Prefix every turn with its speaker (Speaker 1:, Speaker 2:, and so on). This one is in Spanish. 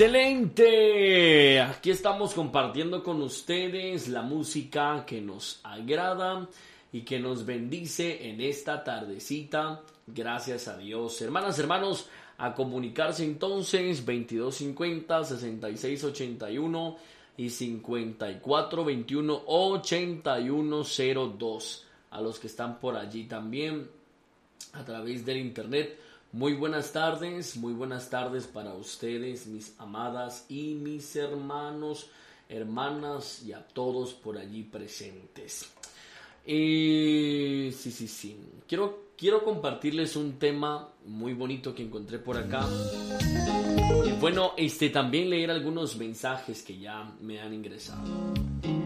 Speaker 1: Excelente, aquí estamos compartiendo con ustedes la música que nos agrada y que nos bendice en esta tardecita, gracias a Dios. Hermanas, hermanos, a comunicarse entonces 2250 6681 y 5421 8102. A los que están por allí también a través del internet, muy buenas tardes para ustedes, mis amadas y mis hermanos, hermanas y a todos por allí presentes. Sí. Quiero compartirles un tema muy bonito que encontré por acá. Y bueno, también leer algunos mensajes que ya me han ingresado.